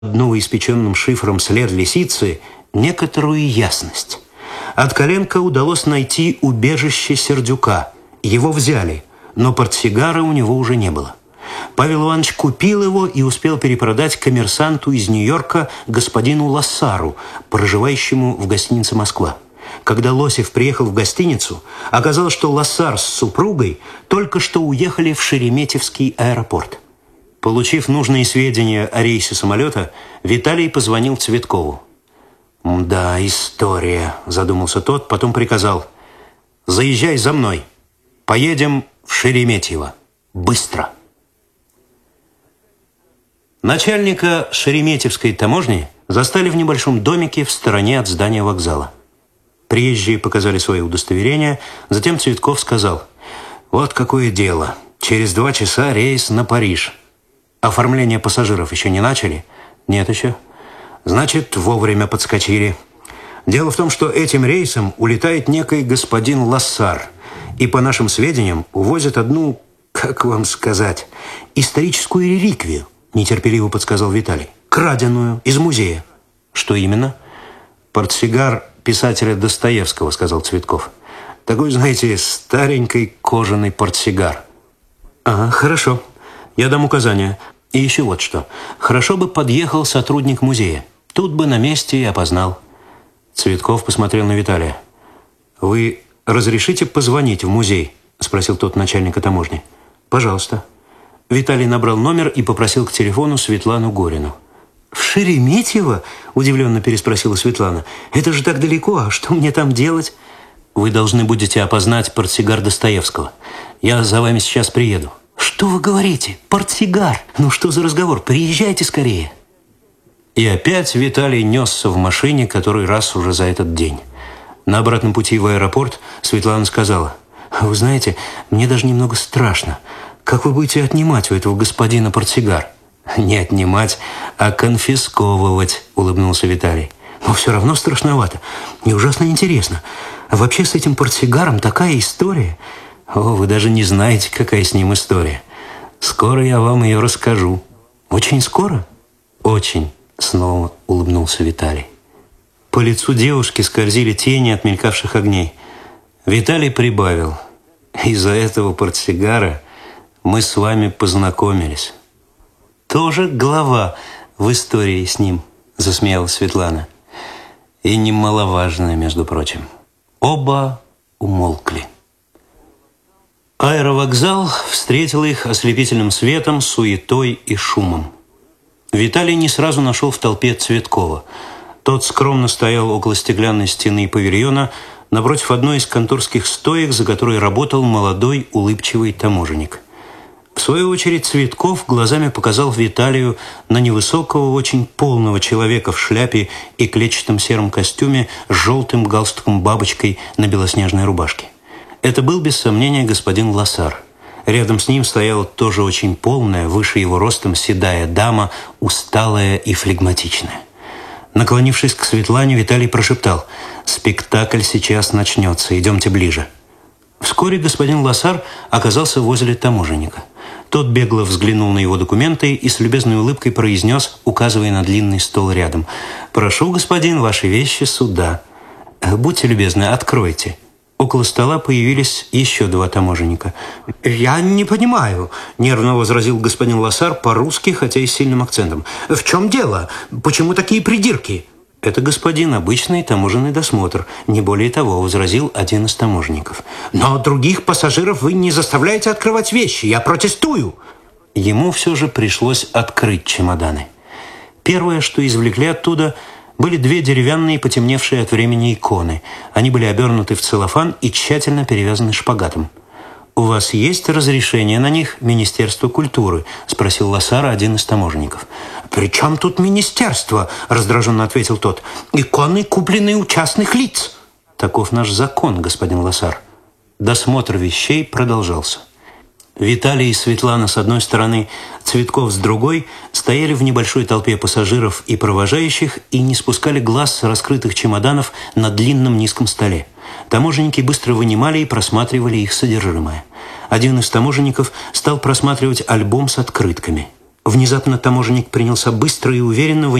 новоиспеченным шифром след лисицы некоторую ясность. От Коленко удалось найти убежище Сердюка. Его взяли, но портсигара у него уже не было. Павел Иванович купил его и успел перепродать коммерсанту из Нью-Йорка господину Лассару, проживающему в гостинице «Москва». Когда Лосев приехал в гостиницу, оказалось, что Лассар с супругой только что уехали в Шереметьевский аэропорт. Получив нужные сведения о рейсе самолета, Виталий позвонил Цветкову. «Да, история», – задумался тот, потом приказал: «Заезжай за мной. Поедем в Шереметьево. Быстро». Начальника Шереметьевской таможни застали в небольшом домике в стороне от здания вокзала. Приезжие показали свои удостоверения, затем Цветков сказал: «Вот какое дело. Через 2 часа рейс на Париж. Оформление пассажиров еще не начали?» «Нет еще». «Значит, вовремя подскочили. Дело в том, что этим рейсом улетает некий господин Лассар, и, по нашим сведениям, увозят одну, как вам сказать, историческую реликвию», нетерпеливо подсказал Виталий. «Краденую, из музея». «Что именно?» «Портсигар писателя Достоевского», сказал Цветков. «Такой, знаете, старенький кожаный портсигар». «Ага, хорошо. Я дам указания. И еще вот что. Хорошо бы подъехал сотрудник музея. Тут бы на месте и опознал». Цветков посмотрел на Виталия. «Вы разрешите позвонить в музей?» спросил тот начальника таможни. «Пожалуйста». Виталий набрал номер и попросил к телефону Светлану Горину. «В Шереметьево?» – удивленно переспросила Светлана. «Это же так далеко, а что мне там делать?» «Вы должны будете опознать портсигар Достоевского. Я за вами сейчас приеду». «Что вы говорите? Портсигар? Ну что за разговор? Приезжайте скорее». И опять Виталий несся в машине, который раз уже за этот день. На обратном пути в аэропорт Светлана сказала: «Вы знаете, мне даже немного страшно. Как вы будете отнимать у этого господина портсигар?» «Не отнимать, а конфисковывать», – улыбнулся Виталий. «Но все равно страшновато. Мне ужасно интересно. А вообще с этим портсигаром такая история. О, вы даже не знаете, какая с ним история. Скоро я вам ее расскажу». «Очень скоро?» «Очень», – снова улыбнулся Виталий. По лицу девушки скользили тени от мелькавших огней. Виталий прибавил: «Из-за этого портсигара мы с вами познакомились». «Тоже глава в истории с ним», – засмеялась Светлана. «И немаловажная, между прочим». Оба умолкли. Аэровокзал встретил их ослепительным светом, суетой и шумом. Виталий не сразу нашел в толпе Цветкова. Тот скромно стоял около стеклянной стены павильона напротив одной из конторских стоек, за которой работал молодой улыбчивый таможенник. В свою очередь Цветков глазами показал Виталию на невысокого, очень полного человека в шляпе и клетчатом сером костюме с желтым галстуком-бабочкой на белоснежной рубашке. Это был, без сомнения, господин Лассар. Рядом с ним стояла тоже очень полная, выше его ростом седая дама, усталая и флегматичная. Наклонившись к Светлане, Виталий прошептал: «Спектакль сейчас начнется, идемте ближе». Вскоре господин Лассар оказался возле таможенника. Тот бегло взглянул на его документы и с любезной улыбкой произнес, указывая на длинный стол рядом: «Прошу, господин, ваши вещи сюда. Будьте любезны, откройте». Около стола появились еще 2 таможенника. «Я не понимаю», – нервно возразил господин Лассар по-русски, хотя и с сильным акцентом. «В чем дело? Почему такие придирки?» «Это, господин, обычный таможенный досмотр. Не более того», – возразил один из таможенников. «Но других пассажиров вы не заставляете открывать вещи. Я протестую!» Ему все же пришлось открыть чемоданы. Первое, что извлекли оттуда, были 2 деревянные, потемневшие от времени иконы. Они были обернуты в целлофан и тщательно перевязаны шпагатом. «У вас есть разрешение на них Министерства культуры?» – спросил Лассара один из таможенников. «При чем тут министерство?» – раздраженно ответил тот. «Иконы, купленные у частных лиц». «Таков наш закон, господин Лассар». Досмотр вещей продолжался. Виталий и Светлана с одной стороны, Цветков с другой, стояли в небольшой толпе пассажиров и провожающих и не спускали глаз с раскрытых чемоданов на длинном низком столе. Таможенники быстро вынимали и просматривали их содержимое. Один из таможенников стал просматривать альбом с открытками. Внезапно таможенник принялся быстро и уверенно